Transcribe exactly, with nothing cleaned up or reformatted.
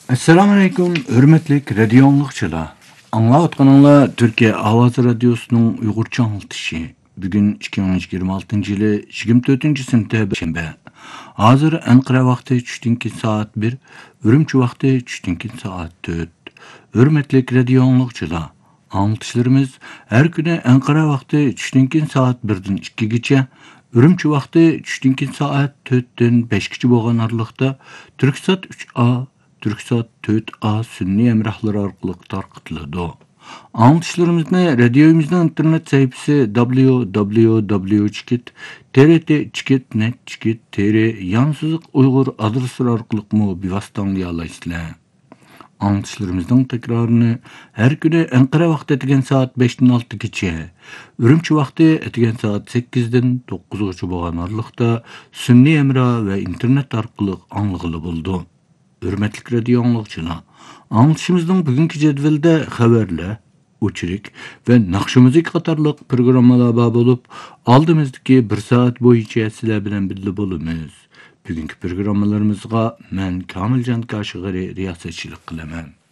Assalamu alaykum, hürmetlik radio anlıqçılar. Anlayotganыңlar Türkiye Avaz Radyosu'nun Uygurca anlatışı. Bugün iki bin yigirma altıncı yılı yigirma to'rtinchi sentyabr şembe. Hazır Ankara vakti tushdan keyin saat bir, Ürümçi vakti tushdan keyin saat dört. Hürmetlik radio anlıqçılar. Anlatışlarımız her günü Ankara vakti tushdan keyin saat birdan ikkigacha, Ürümçi vakti tushdan keyin saat to'rtdan beshgacha bo'lgan aralıqda Türksat uch A, Türksat dört A sünni emrahları arkalı tarqıtıldı. Anlatışlarımızda radyomuzun internet sayfası w w w nokta t r t nokta net nokta t r yansızlık Uygur adresleri arkalı mu bir vasıtanlayalayısılar. Anlatışlarımızın tekrarını her günü Ankara vakti etigen saat beşten altıgacha, Ürümçi vakti etigen saat sekkizdan to'qqizgacha bo'lgan aralıqda sünni emra ve internet arkalı anlıqılı buldu. Hürmetlik radio anlıqçılar. Anlatışımızın bugünkü cedvelde haberler, uçurik ve nakşı müzik katarlık programmalar bar bolup, aldığımızdaki bir saat boyunca sizler bilen birlikte bolumuz. Bugünkü programmalarımızga men Kamilcan Kaşıgari riyasetçilik kılaman.